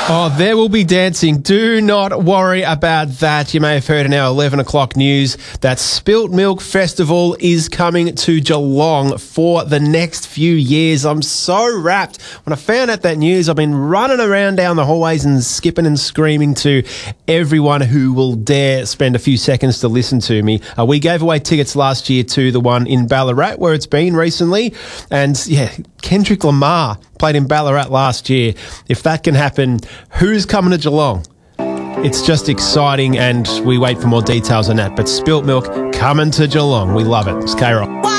Oh, there will be dancing. Do not worry about that. You may have heard in our 11 o'clock news that Spilt Milk Festival is coming to Geelong for the next few years. I'm so wrapped. When I found out that news, I've been running around down the hallways and skipping and screaming to everyone who will dare spend a few seconds to listen to me. We gave away tickets last year to the one in Ballarat, where it's been recently. And yeah, Kendrick Lamar played in Ballarat last year. If that can happen, who's coming to Geelong? It's just exciting, and we wait for more details on that. But Spilt Milk coming to Geelong. We love it. It's K-Rock.